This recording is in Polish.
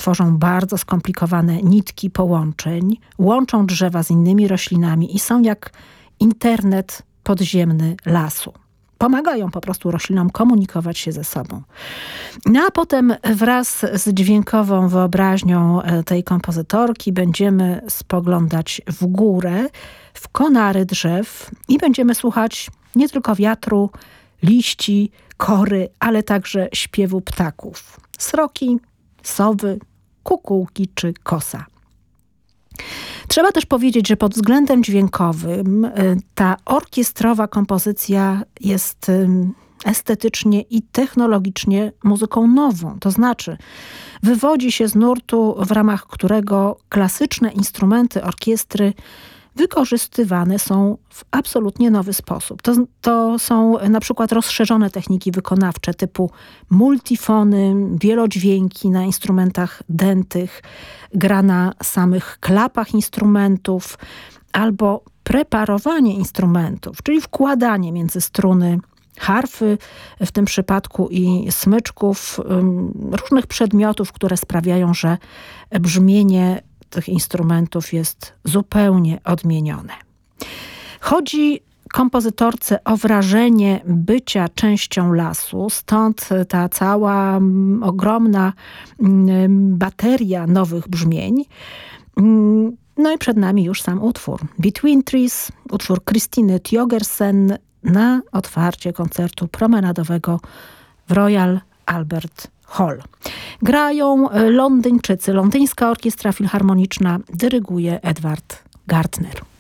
tworzą bardzo skomplikowane nitki połączeń, łączą drzewa z innymi roślinami i są jak internet podziemny lasu. Pomagają po prostu roślinom komunikować się ze sobą. No a potem wraz z dźwiękową wyobraźnią tej kompozytorki będziemy spoglądać w górę, w konary drzew i będziemy słuchać nie tylko wiatru, liści, kory, ale także śpiewu ptaków. Sroki, sowy, kukułki czy kosa. Trzeba też powiedzieć, że pod względem dźwiękowym ta orkiestrowa kompozycja jest estetycznie i technologicznie muzyką nową. To znaczy wywodzi się z nurtu, w ramach którego klasyczne instrumenty orkiestry wykorzystywane są w absolutnie nowy sposób. To są na przykład rozszerzone techniki wykonawcze typu multifony, wielodźwięki na instrumentach dętych, gra na samych klapach instrumentów albo preparowanie instrumentów, czyli wkładanie między struny harfy w tym przypadku i smyczków różnych przedmiotów, które sprawiają, że brzmienie tych instrumentów jest zupełnie odmienione. Chodzi kompozytorce o wrażenie bycia częścią lasu, stąd ta cała ogromna bateria nowych brzmień. No i przed nami już sam utwór. Between Trees, utwór Krystyny Tjogersen na otwarcie koncertu promenadowego w Royal Albert Hall. Grają Londyńczycy. Londyńska Orkiestra Filharmoniczna, dyryguje Edward Gardner.